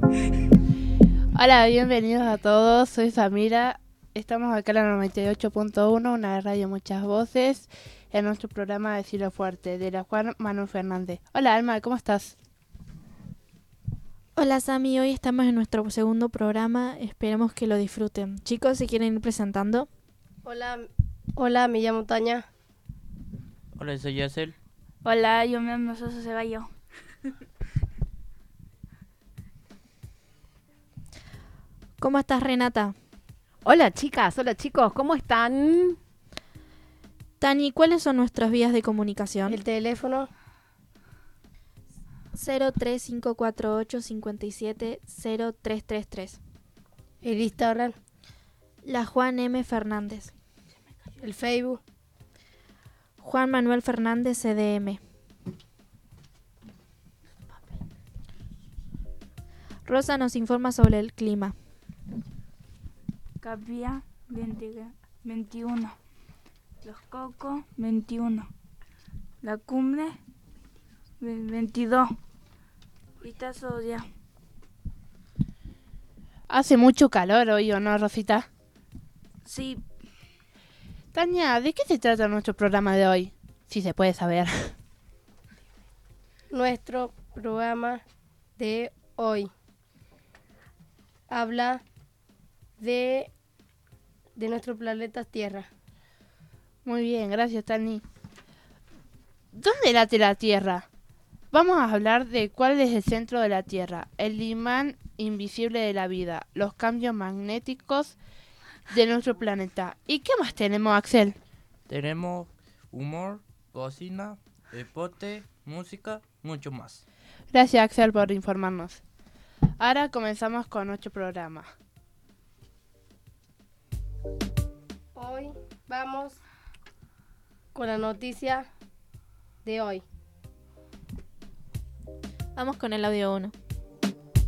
Hola, bienvenidos a todos, soy Samira, estamos acá en la 98.1, una radio muchas voces, en nuestro programa Decirlo Fuerte, de la Juan Manuel Fernández. Hola Alma, ¿cómo estás? Hola Sami, hoy estamos en nuestro segundo programa, esperemos que lo disfruten. Chicos, ¿se quieren ir presentando? Hola, me llamo Tania. Hola, soy Yacel. Hola, yo me llamo Sosa Ceballo. ¿Cómo estás, Renata? Hola chicas, hola chicos, ¿cómo están? Tani, ¿cuáles son nuestras vías de comunicación? El teléfono 03548 57 0333. el Instagram, La Juan M. Fernández. el Facebook. Juan Manuel Fernández CDM. Rosa nos informa sobre el clima. Capilla 21. Los Cocos 21. La Cumbre 22. Vista Soria. Hace mucho calor hoy, ¿o no, Rosita? Sí, Tania, ¿de qué se trata nuestro programa de hoy? Si se puede saber. Nuestro programa de hoy habla de nuestro planeta Tierra. Muy bien, gracias Tani. ¿Dónde late la Tierra? Vamos a hablar de cuál es el centro de la Tierra, el imán invisible de la vida, los cambios magnéticos de nuestro planeta. ¿Y qué más tenemos, Axel? Tenemos humor, cocina, deporte, música, mucho más. Gracias, Axel, por informarnos. Ahora comenzamos con nuestro programa. Hoy vamos con la noticia de hoy. Vamos con el audio 1.